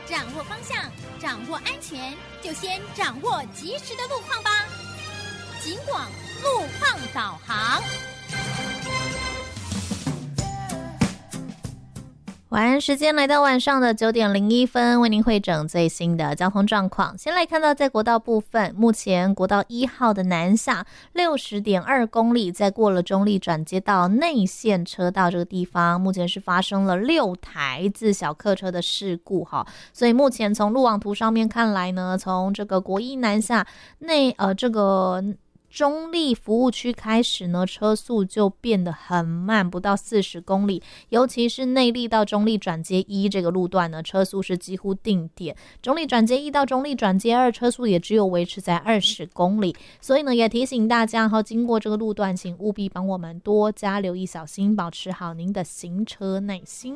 掌握方向，掌握安全，就先掌握及时的路况吧。警广路况导航。 晚安时间来到晚上的9:01，为您汇整最新的交通状况。先来看到在国道部分，目前国道1号的南下 60.2 公里，在过了中立转接到内线车道这个地方，目前是发生了6台自小客车的事故哈，所以目前从路网图上面看来呢，从这个国一南下这个中立服务区开始呢，车速就变得很慢，不到40公里，尤其是内坜到中立转接1这个路段呢，车速是几乎定点，中立转接1到中立转接2车速也只有维持在20公里，所以呢也提醒大家经过这个路段，请务必帮我们多加留意小心，保持好您的行车耐心。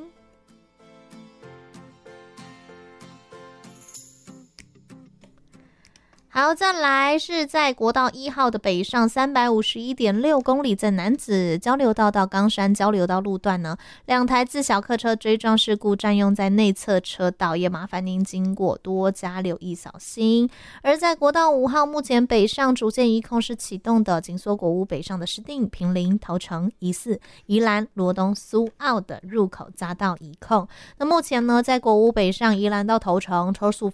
好，再来是在国道1号的北上 351.6 公里，在楠梓交流道到冈山交流道路段呢，2台自小客车追撞事故占用在内侧车道，也麻烦您经过多加留意小心。而在国道5号，目前北上主线一控是启动的，紧缩国屋北上的石碇、坪林、头城、宜4、宜兰、罗东、苏澳的入口匝道一控。那目前呢，在国屋北上宜兰到头城车速